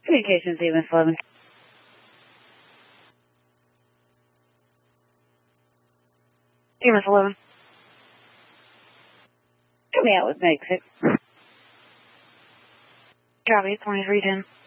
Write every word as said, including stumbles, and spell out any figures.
Communications, E M S eleven. E M S eleven. Come me out with Meg six. Copy, twenty-three ten.